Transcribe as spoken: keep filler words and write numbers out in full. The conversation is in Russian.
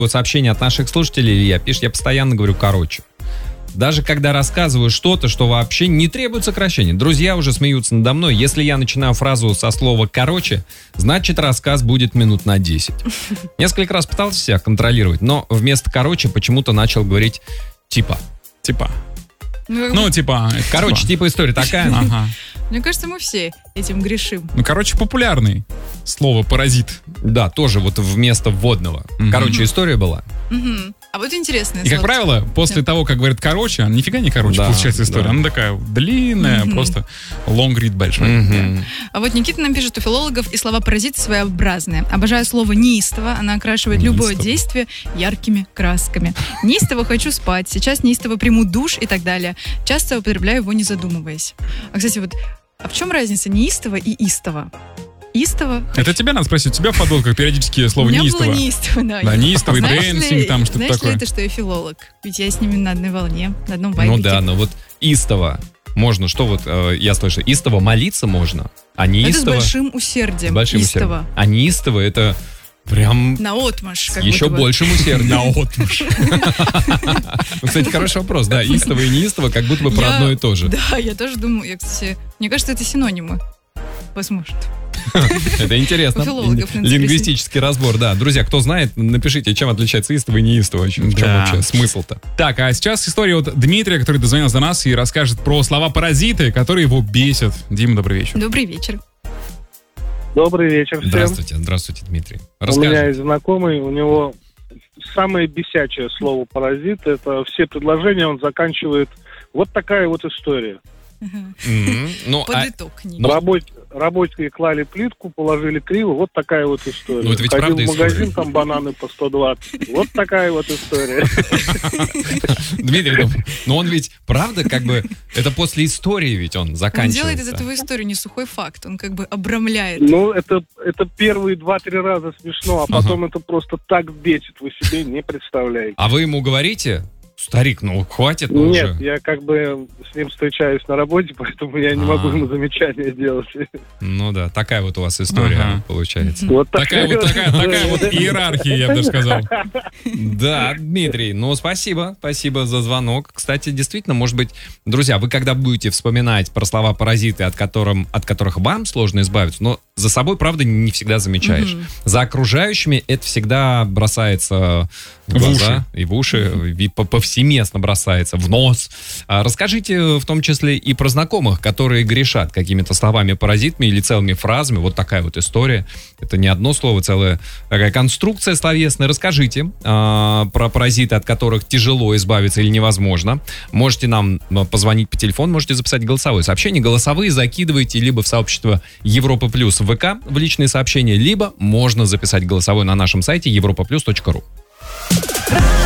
Вот сообщение от наших слушателей, я пишу, я постоянно говорю «короче». Даже когда рассказываю что-то, что вообще не требует сокращения. Друзья уже смеются надо мной. Если я начинаю фразу со слова «короче», значит рассказ будет минут на десять. Несколько раз пытался себя контролировать, но вместо «короче» почему-то начал говорить «типа». Типа. Ну, ну типа. Короче, типа, типа история такая. Ага. Мне кажется, мы все этим грешим. Ну, короче, популярный слово «паразит». Да, тоже вот вместо вводного. Мгм. Короче, история была. Мгм. А вот интересное И, как слово. правило, после Да. того, как говорят «короче», она нифига не короче Да, получается история. да. Она такая длинная, Мгм. просто long read большой. Мгм. А вот Никита нам пишет, у филологов и слова паразиты своеобразные. Обожаю слово неистово, она окрашивает любое Неистово. действие яркими красками. Неистово хочу спать, сейчас неистово приму душ и так далее. Часто употребляю его, не задумываясь. А, кстати, вот, а в чем разница неистово и истово? Истово. Это тебя надо спросить. У тебя в подводках периодически У слово меня неистово. было неистово, да. Да, неистовый Знаешь дэнсинг, ли- там что-то знаешь такое. ли это, что я филолог? Ведь я с ними на одной волне, на одном вайбике. Ну да, но вот истово можно, что вот э, я слышу, истово молиться можно, а Это с неистово большим усердием. с большим Истово. усердием. А неистово это прям Наотмашь. как еще будто бы. большим усердием. Наотмашь. Ну, кстати, хороший вопрос, да, истово и неистово как будто бы про Я- одно и то же. Да, я тоже думаю, я, кстати, мне кажется, это синонимы. Возможно. Это интересно. У филологов надо Лингвистический разбор, да. Друзья, кто знает, напишите, чем отличается истово и неистово. В чем Да. вообще смысл-то? Так, а сейчас история от Дмитрия, который дозвонился до нас и расскажет про слова «паразиты», которые его бесят. Дима, добрый вечер. Добрый вечер. Добрый вечер всем. Здравствуйте, здравствуйте, Дмитрий. У меня Расскажите. есть знакомый, у него самое бесячее слово «паразит». Это все предложения он заканчивает. Вот такая вот история. Ага. Мгм. Ну, Под а- итог книги. Ну, Рабоч- Рабочие клали плитку, положили криво. Вот такая вот история. Ну, это ведь Ходил правда в магазин, история. там бананы по сто двадцать. Вот такая вот история. Дмитрий, ну, но он ведь, правда, как бы, это после истории ведь он Он заканчивается. делает из этого историю не сухой факт, он как бы обрамляет. Ну, это, это первые два-три раза смешно, а потом это просто так бесит, вы себе не представляете. А вы ему говорите, старик, ну хватит, ну Нет, уже. я как бы с ним встречаюсь на работе, поэтому я не А. могу ему замечания делать. Ну да, такая вот у вас история Ага. получается. Вот Такая вот, такая, такая вот иерархия, я бы даже сказал. Да, Дмитрий, ну спасибо, спасибо за звонок. Кстати, действительно, может быть, друзья, вы когда будете вспоминать про слова паразиты, от, которым, от которых вам сложно избавиться, но за собой, правда, не всегда замечаешь. Мгм. За окружающими это всегда бросается в В глаза и в уши, и по- повсеместно бросается в нос. А расскажите в том числе и про знакомых, которые грешат какими-то словами паразитами или целыми фразами. Вот такая вот история. Это не одно слово, целая такая конструкция словесная. Расскажите а, про паразиты, от которых тяжело избавиться или невозможно. Можете нам а, позвонить по телефону, можете записать голосовое сообщение. Голосовые закидывайте либо в сообщество Европа Плюс в ВК в личные сообщения, либо можно записать голосовое на нашем сайте европа плюс точка ру.